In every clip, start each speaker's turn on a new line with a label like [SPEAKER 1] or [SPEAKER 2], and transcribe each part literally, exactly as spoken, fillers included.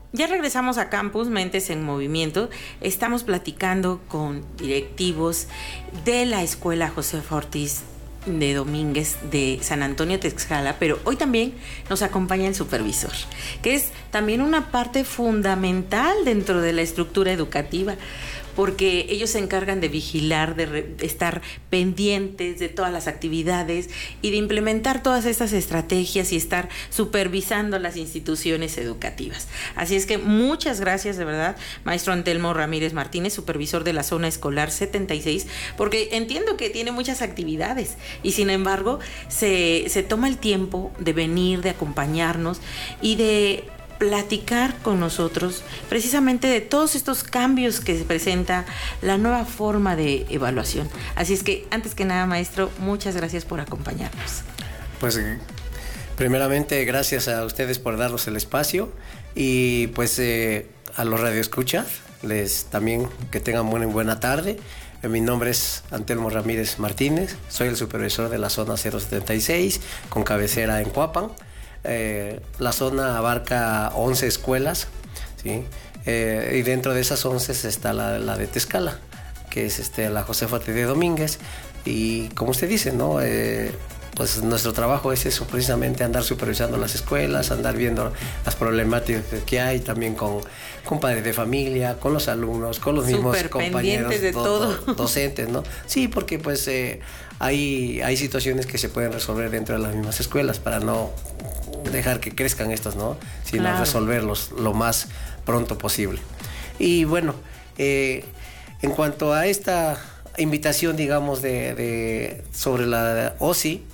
[SPEAKER 1] Ya regresamos a Campus Mentes en Movimiento. Estamos platicando con directivos de la Escuela Josefa Ortiz de Domínguez de San Antonio Texcala, pero hoy también nos acompaña el supervisor, que es también una parte fundamental dentro de la estructura educativa, porque ellos se encargan de vigilar, de, re, de estar pendientes de todas las actividades y de implementar todas estas estrategias y estar supervisando las instituciones educativas. Así es que muchas gracias, de verdad, maestro Antelmo Ramírez Martínez, supervisor de la zona escolar setenta y seis, porque entiendo que tiene muchas actividades y sin embargo se, se toma el tiempo de venir, de acompañarnos y de platicar con nosotros precisamente de todos estos cambios que se presenta la nueva forma de evaluación. Así es que, antes que nada, maestro, muchas gracias por acompañarnos.
[SPEAKER 2] Pues, primeramente, gracias a ustedes por darnos el espacio y pues eh, a los radioescuchas, les también que tengan buena, buena tarde. Mi nombre es Antelmo Ramírez Martínez, soy el supervisor de la zona cero setenta y seis, con cabecera en Cuapan. Eh, la zona abarca once escuelas, ¿sí? Eh, y dentro de esas once está la, la de Texcala, que es este, la Josefa Ortiz de Domínguez. Y como usted dice, ¿no? Eh, pues nuestro trabajo es eso, precisamente andar supervisando las escuelas, andar viendo las problemáticas que hay, también con, con padres de familia, con los alumnos, con los mismos
[SPEAKER 1] Súper
[SPEAKER 2] compañeros
[SPEAKER 1] pendientes de
[SPEAKER 2] do,
[SPEAKER 1] todo.
[SPEAKER 2] Do, docentes, ¿no? Sí, porque pues eh, hay, hay situaciones que se pueden resolver dentro de las mismas escuelas para no dejar que crezcan estos, ¿no? Sino claro, resolverlos lo más pronto posible. Y bueno, eh, en cuanto a esta invitación, digamos, de, de sobre la O S I,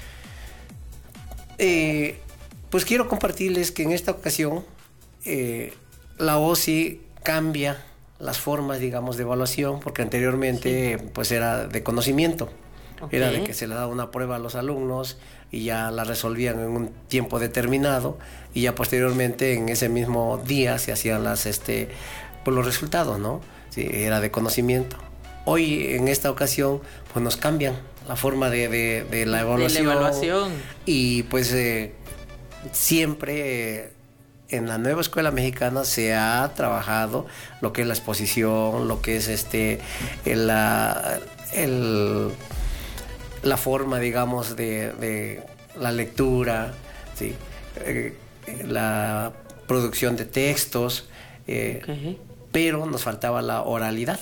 [SPEAKER 2] eh, pues quiero compartirles que en esta ocasión eh, la O S I cambia las formas, digamos, de evaluación, porque anteriormente sí, pues era de conocimiento. Okay. Era de que se le daba una prueba a los alumnos y ya la resolvían en un tiempo determinado y ya posteriormente en ese mismo día se hacían las, este, pues los resultados, ¿no? Sí, era de conocimiento. Hoy en esta ocasión pues nos cambian la forma de, de, de la evaluación.
[SPEAKER 1] De la evaluación.
[SPEAKER 2] Y pues eh, siempre eh, en la nueva escuela mexicana se ha trabajado lo que es la exposición, lo que es este el, la, el la forma, digamos, de, de la lectura, ¿sí? eh, la producción de textos, eh, okay, pero nos faltaba la oralidad.